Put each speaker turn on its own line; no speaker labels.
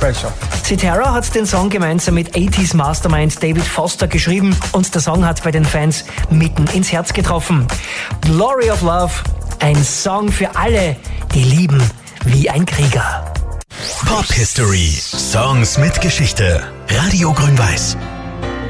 Pressure.
Cetera hat den Song gemeinsam mit 80s Mastermind David Foster geschrieben und der Song hat bei den Fans mitten ins Herz getroffen. Glory of Love, ein Song für alle, die lieben wie ein Krieger.
Pop History. Songs mit Geschichte. Radio Grün-Weiß.